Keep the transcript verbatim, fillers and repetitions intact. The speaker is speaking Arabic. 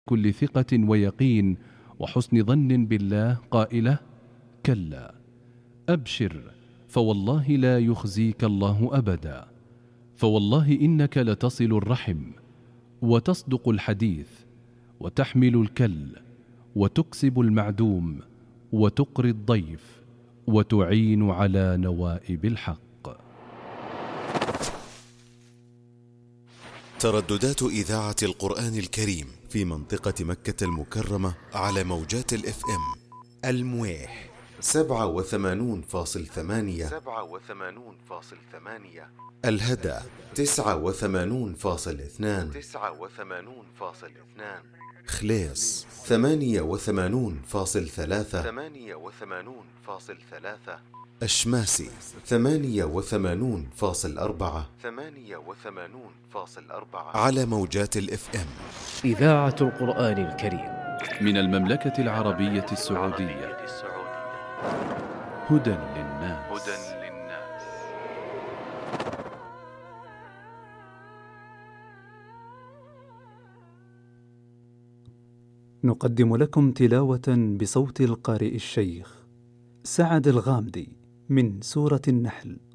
كل ثقة ويقين وحسن ظن بالله قائلة: كلا أبشر فوالله لا يخزيك الله أبدا، فوالله إنك لتصل الرحم وتصدق الحديث وتحمل الكل وتكسب المعدوم وتقري الضيف وتعين على نوائب الحق. ترددات إذاعة القرآن الكريم في منطقة مكة المكرمة على موجات الاف ام: المويح سبعة وثمانون فاصل ثمانية، سبعة وثمانون فاصل ثمانية، الهدى تسعة وثمانون فاصل اثنان، تسعة وثمانون فاصل اثنان، خليص ثمانية وثمانون فاصل ثلاثة، ثمانية وثمانون فاصل ثلاثة، أشماسي ثمانية وثمانون فاصل أربعة، ثمانية وثمانون فاصل أربعة، على موجات الاف ام. إذاعة القرآن الكريم من المملكة العربية السعودية. هدى للناس. هدى للناس. نقدم لكم تلاوة بصوت القارئ الشيخ سعد الغامدي من سورة النحل.